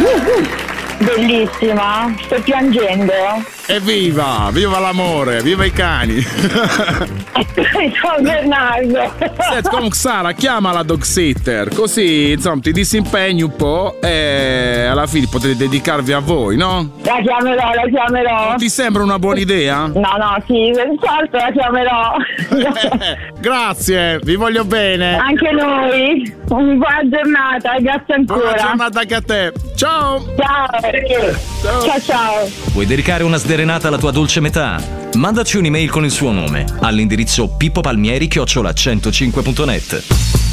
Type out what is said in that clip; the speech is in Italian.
Bellissima, sto piangendo. Evviva, viva l'amore, viva i cani. Ciao Bernardo. Senti, comunque Sara, chiama la dog sitter, così insomma ti disimpegni un po' e alla fine potete dedicarvi a voi, no? La chiamerò. Non ti sembra una buona idea? No, sì, senz'altro la chiamerò. Grazie, vi voglio bene. Anche noi. Buona giornata, grazie ancora. Buona giornata anche a te. Ciao. Ciao. Vuoi dedicare una sderenata alla tua dolce metà? Mandaci un'email con il suo nome all'indirizzo pippopalmieri@105.net.